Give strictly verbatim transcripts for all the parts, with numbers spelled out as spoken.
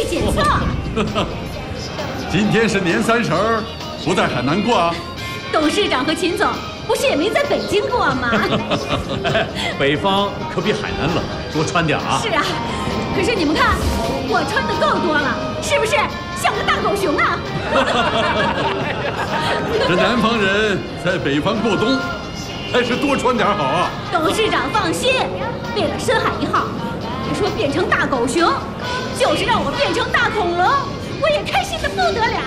检测。 今天是年三十儿，不在海南过啊？ 董事长和秦总不是也没在北京过吗？ 北方可比海南冷，多穿点啊。 是啊，可是你们看，我穿的够多了，是不是像个大狗熊啊？ 这南方人在北方过冬，还是多穿点好啊。 董事长放心，为了深海一号，别说变成大狗熊，就是让我变成大恐龙，我也开心的不得了。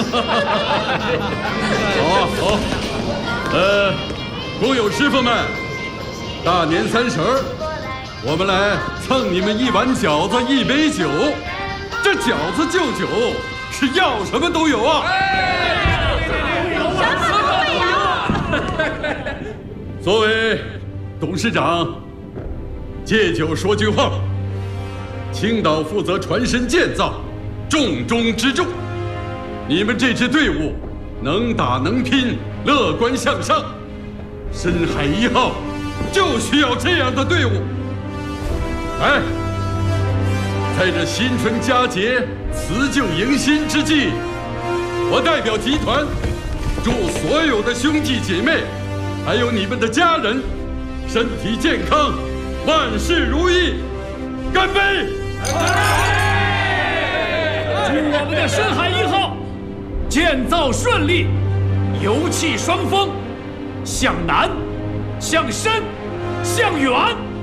好好，呃，工友师傅们，大年三十儿，我们来蹭你们一碗饺子，一杯酒。这饺子就酒，是要什么都有啊！ 什么都会有。 作为董事长，借酒说句话。青岛负责船身建造，重中之重。你们这支队伍能打能拼，乐观向上。深海一号就需要这样的队伍。来，在这新春佳节、辞旧迎新之际，我代表集团，祝所有的兄弟姐妹，还有你们的家人，身体健康，万事如意。干杯！ 祝我们的深海一号建造顺利，油气双丰，向南，向深，向远。